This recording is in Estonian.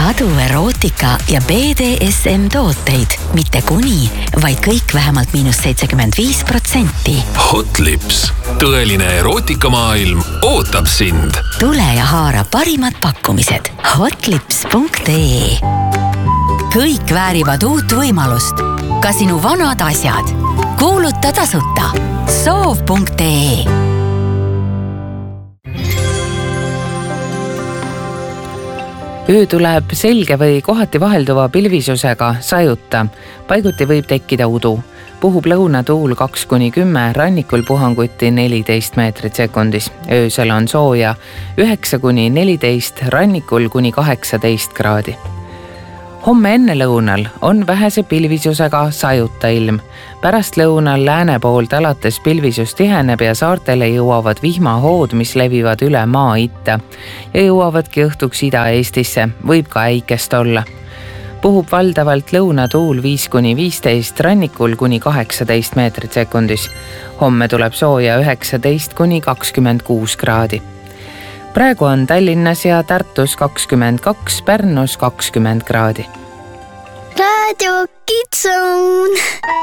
Sadu erootika ja BDSM tooteid, mitte kuni, vaid kõik vähemalt -75%. Hot Lips. Tõeline erootikamaailm ootab sind. Tule ja haara parimad pakkumised. Hotlips.ee. Kõik väärivad uut võimalust. Ka sinu vanad asjad. Kuuluta tasuta. Soov.ee. Öö tuleb selge või kohati vahelduva pilvisusega, sajuta. Paiguti võib tekkida udu. Puhub lõunatuul 2-10, rannikul puhanguti 14 meetrit sekundis. Öösel on sooja 9-14, rannikul kuni 18 kraadi. Homme enne lõunal on vähese pilvisusega sajuta ilm. Pärast lõunal lääne poolt alates pilvisus tiheneb ja saartele jõuavad vihmahood, mis levivad üle maa itta ja jõuavadki õhtuks Ida-Eestisse, võib ka äikest olla. Puhub valdavalt lõunatuul 5-15, rannikul kuni 18 meetrit sekundis. Homme tuleb sooja 19-26 kraadi. Praegu on Tallinnas ja Tartus 22, Pärnus 20 kraadi. Radio Kids Zone.